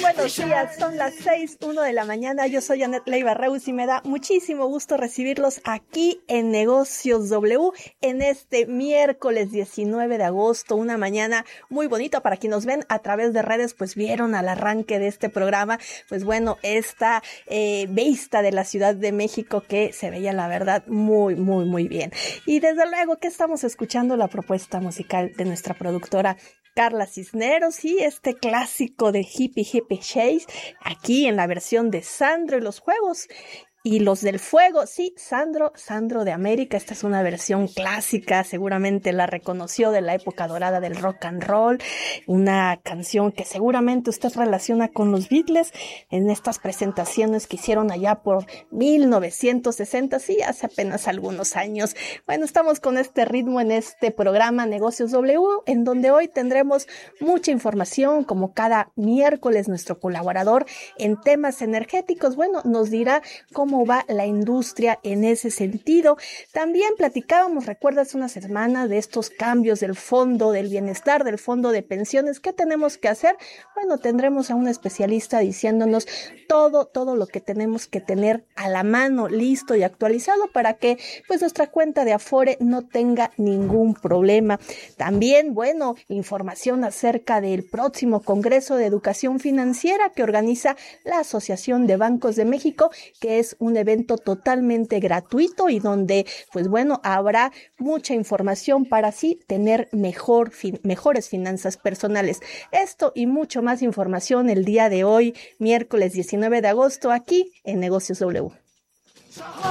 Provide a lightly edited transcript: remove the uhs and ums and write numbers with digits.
buenos días, son las 6:01 de la mañana, yo soy Anet Leiva Reus y me da muchísimo gusto recibirlos aquí en Negocios W en este miércoles 19 de agosto, una mañana muy bonita para quienes nos ven a través de redes, pues vieron al arranque de este programa, pues bueno, esta vista de la Ciudad de México que se veía la verdad muy bien. Y desde luego que estamos escuchando la propuesta musical de nuestra productora Carla Cisneros y este clásico de Hippie Chase, aquí en la versión de Sandro y los Juegos y los del Fuego. Sí, Sandro de América. Esta es una versión clásica, seguramente la reconoció, de la época dorada del rock and roll, una canción que seguramente usted relaciona con los Beatles en estas presentaciones que hicieron allá por 1960, sí, hace apenas algunos años. Bueno, estamos con este ritmo en este programa Negocios W, en donde hoy tendremos mucha información, como cada miércoles nuestro colaborador en temas energéticos, bueno, nos dirá cómo va la industria en ese sentido. También platicábamos, recuerdas, una semana de estos cambios del Fondo del Bienestar, del Fondo de Pensiones. ¿Qué tenemos que hacer? Bueno, tendremos a un especialista diciéndonos todo lo que tenemos que tener a la mano, listo y actualizado para que pues nuestra cuenta de Afore no tenga ningún problema. También, bueno, información acerca del próximo Congreso de Educación Financiera que organiza la Asociación de Bancos de México, que es un evento totalmente gratuito y donde, pues bueno, habrá mucha información para así tener mejores finanzas personales. Esto y mucho más información el día de hoy, miércoles 19 de agosto, aquí en Negocios W.